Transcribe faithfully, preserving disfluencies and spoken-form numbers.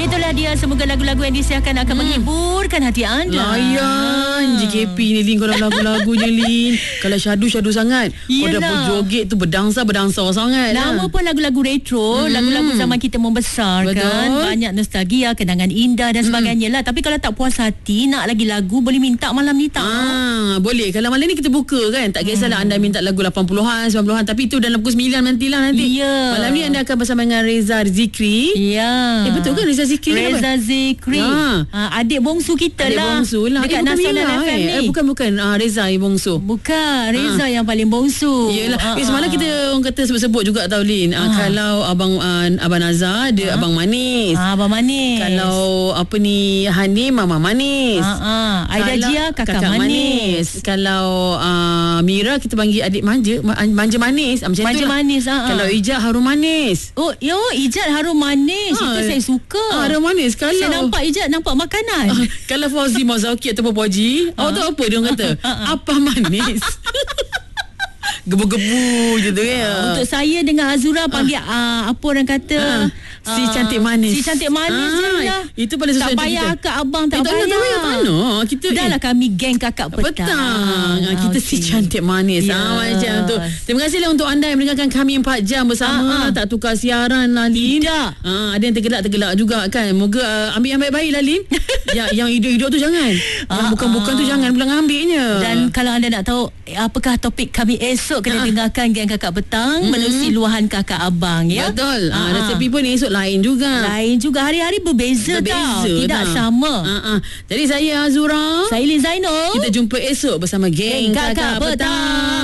Itulah dia, semoga lagu-lagu yang disiarkan akan hmm. menghiburkan hati anda. Layan J K P ni Lin, kau dah lagu-lagunya Lin. Kalau syadu-syadu sangat, kau dah berjoget tu, berdangsa-berdangsa sangat. Nama lah. pun lagu-lagu retro, hmm. lagu-lagu zaman kita membesar. Betul. Kan, banyak nostalgia, kenangan indah dan sebagainya hmm. lah. Tapi kalau tak puas hati nak lagi lagu, boleh minta malam ni tak? Ah, boleh. Kalau malam ni kita buka kan, tak kisahlah hmm. anda minta lagu lapan puluhan, sembilan puluhan, tapi itu dalam pukul sembilan nantilah nanti. Ya. Malam ni anda akan bersama dengan Reza Zikri. Ya. Eh betul kan Reza Zikri? Reza Zikri. Ya. Ha, adik bongsu kita adik lah. Adik bongsu lah. Dekat eh, Nasional F M eh. ni. Eh, bukan bukan ah, Reza yang bongsu. Bukan, Reza ha. yang paling bongsu. Yelah. Ha, eh, semalam ha. kita orang kata sebut-sebut juga tau Lin. Ha. Ah, kalau abang ah, abang Nazar dia ha. abang manis. Ha, abang manis. Kalau apa ni Hanim mama manis. Ha ah. Aida Jia kakak, kakak manis. manis. Kalau uh, Mira kita panggil adik manja, manja manis. Ah, macam manja itulah. Manis. Ha. Kalau Ijat harum manis. Oh, yo Ijat harum manis. Ha. Itu saya suka. Ha, harum manis. Kalau saya nampak Ijat nampak makanan. Uh, kalau Fauzi Mazauki ataupun Puji, awak tahu apa dia orang kata? Apa manis? Gebu-gebu je tu ya. Untuk saya dengan Azura panggil uh. Uh, apa orang kata uh. si cantik manis. Si cantik manis ah, je lah. Itu pada sesuatu tak payah kita. Akak abang tak, eh, payah. Tak payah. Mana kita dah lah kami geng kakak petang. Petang. Ah, kita okay. si cantik manis. Yeah. Ah, macam tu. Terima kasihlah untuk anda yang mendengarkan kami empat jam bersama. Ah, ah. Tak tukar siaran lah Lin. Tidak. Ah, ada yang tergelak-tergelak juga kan. Moga uh, ambil yang baik-baik lah Lin. yang, yang hidup-hidup tu jangan. Yang ah, bukan-bukan ah. tu jangan pulang ambilnya. Dan kalau anda nak tahu apakah topik kami esok, kena ah. dengarkan geng kakak petang mm-hmm. menerusi luahan kakak abang ya. Betul. Ah, ah. resepi pun esok lain juga. Lain juga, hari-hari berbeza, berbeza tau. Tidak tak. sama. Uh-uh. Jadi saya Azura, saya Lin Zainul. Kita jumpa esok bersama geng, geng kakak, kakak petang. petang.